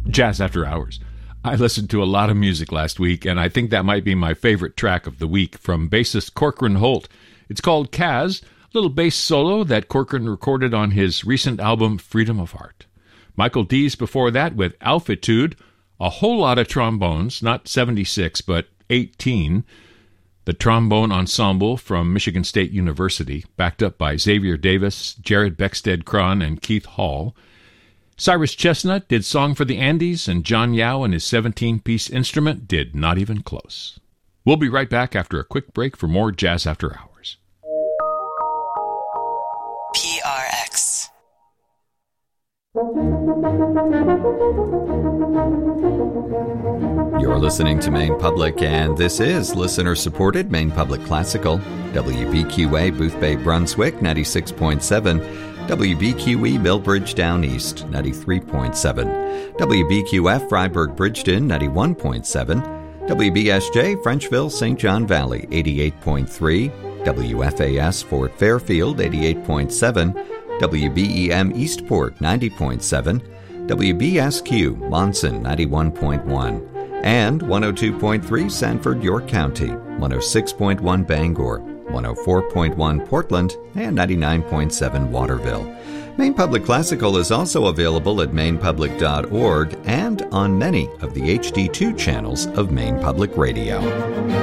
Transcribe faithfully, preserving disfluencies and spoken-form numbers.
Jazz After Hours. I listened to a lot of music last week, and I think that might be my favorite track of the week from bassist Corcoran Holt. It's called Kaz, a little bass solo that Corcoran recorded on his recent album Freedom of Heart. Michael Dees before that with Altitude, a whole lot of trombones, not seventy-six, but eighteen. The trombone ensemble from Michigan State University, backed up by Xavier Davis, Jared Beckstead-Cron, and Keith Hall. Cyrus Chestnut did Song for the Andes, and John Yao and his seventeen-piece instrument did Not Even Close. We'll be right back after a quick break for more Jazz After Hours. P R X. You're listening to Maine Public, and this is listener-supported Maine Public Classical. W B Q A Booth Bay, Brunswick, ninety-six point seven. W B Q E Millbridge Down East, ninety-three point seven. W B Q F Freiburg Bridgeton, ninety-one point seven. W B S J Frenchville Saint John Valley, eighty-eight point three. W F A S Fort Fairfield, eighty-eight point seven. W B E M Eastport, ninety point seven. W B S Q Monson, ninety-one point one. And one oh two point three Sanford, York County, one oh six point one Bangor, one oh four point one Portland, and ninety-nine point seven Waterville. Maine Public Classical is also available at maine public dot org and on many of the H D two channels of Maine Public Radio.